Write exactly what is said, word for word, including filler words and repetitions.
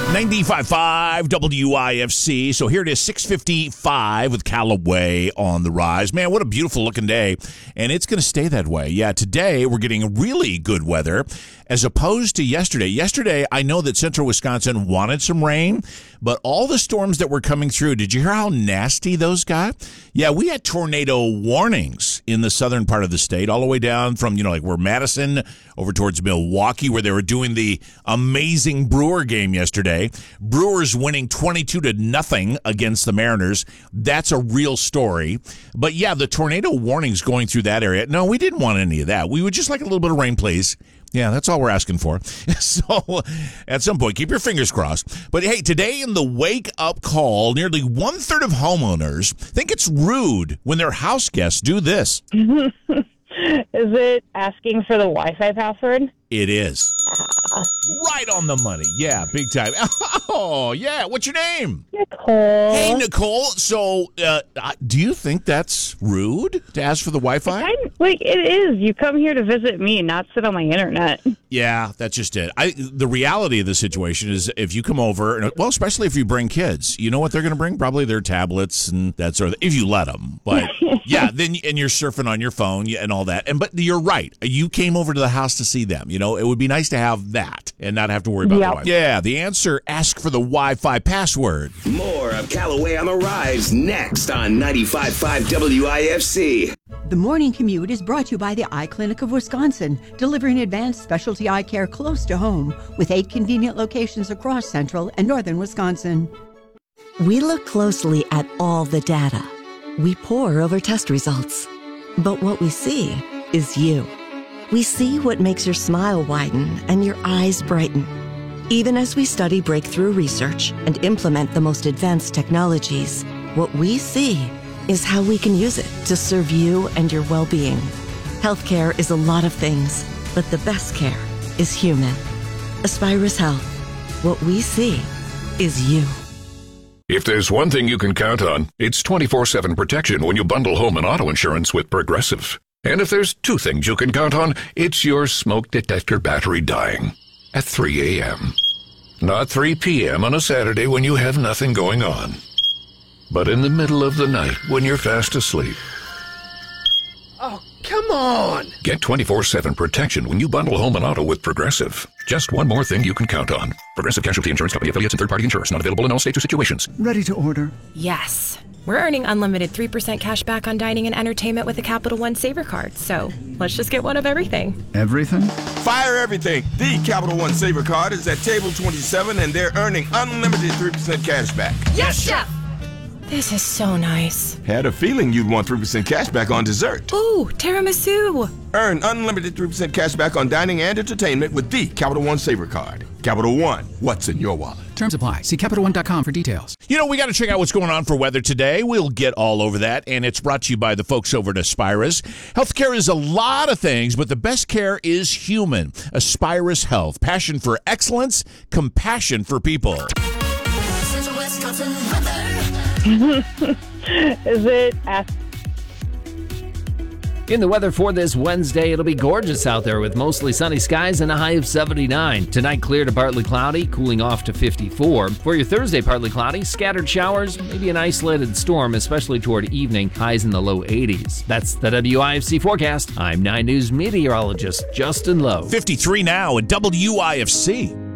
ninety-five point five W I F C. So here it is, six fifty-five with Callaway on the rise. Man, what a beautiful looking day. And it's going to stay that way. Yeah, today we're getting really good weather as opposed to yesterday. Yesterday, I know that central Wisconsin wanted some rain, but all the storms that were coming through, did you hear how nasty those got? Yeah, we had tornado warnings in the southern part of the state, all the way down from, you know, like where Madison over towards Milwaukee, where they were doing the amazing Brewer game yesterday. Brewers winning twenty-two to nothing against the Mariners. That's a real story. But yeah, the tornado warnings going through that area. No, we didn't want any of that. We would just like a little bit of rain, please. Yeah, that's all we're asking for. So at some point, keep your fingers crossed. But hey, today in the wake up call, nearly one third of homeowners think it's rude when their house guests do this. Is it asking for the Wi-Fi password? It is. Ah. Right on the money. Yeah, big time. Oh, yeah. What's your name? Nicole. Hey, Nicole. So, uh, do you think that's rude to ask for the Wi-Fi? I, like, it is. You come here to visit me, not sit on my internet. Yeah, that's just it. I, the reality of the situation is if you come over, and well, especially if you bring kids, you know what they're going to bring? Probably their tablets and that sort of thing, if you let them. But, yeah, then and you're surfing on your phone and all that. And But you're right. You came over to the house to see them. You know, it would be nice to have that and not have to worry about yep. the Wi-Fi. Yeah, the answer, ask for the Wi-Fi password. More of Callaway on the Rise next on ninety-five point five W I F C. The morning commute is brought to you by the Eye Clinic of Wisconsin, delivering advanced specialty eye care close to home with eight convenient locations across central and northern Wisconsin. We look closely at all the data. We pore over test results. But what we see is you. We see what makes your smile widen and your eyes brighten. Even as we study breakthrough research and implement the most advanced technologies, what we see is how we can use it to serve you and your well-being. Healthcare is a lot of things, but the best care is human. Aspirus Health. What we see is you. If there's one thing you can count on, it's twenty-four seven protection when you bundle home and auto insurance with Progressive. And if there's two things you can count on, it's your smoke detector battery dying at three a.m. Not three p.m. on a Saturday when you have nothing going on, but in the middle of the night when you're fast asleep. Oh, come on! Get twenty-four seven protection when you bundle home and auto with Progressive. Just one more thing you can count on. Progressive Casualty Insurance Company affiliates and third-party insurers. Not available in all states or situations. Ready to order? Yes. We're earning unlimited three percent cash back on dining and entertainment with a Capital One Saver card. So let's just get one of everything. Everything? Fire everything. The Capital One Saver card is at table twenty-seven, and they're earning unlimited three percent cash back. Yes, Chef! This is so nice. Had a feeling you'd want three percent cash back on dessert. Ooh, tiramisu. Earn unlimited three percent cash back on dining and entertainment with the Capital One Saver card. Capital One, what's in your wallet? Terms apply. See Capital One dot com for details. You know, we got to check out what's going on for weather today. We'll get all over that, and it's brought to you by the folks over at Aspirus. Healthcare is a lot of things, but the best care is human. Aspirus Health. Passion for excellence, compassion for people. Is it ask? In the weather for this Wednesday, it'll be gorgeous out there with mostly sunny skies and a high of seventy-nine. Tonight, clear to partly cloudy, cooling off to fifty-four. For your Thursday, partly cloudy, scattered showers, maybe an isolated storm, especially toward evening, highs in the low eighties. That's the W I F C forecast. I'm nine News meteorologist Justin Lowe. fifty-three now at W I F C.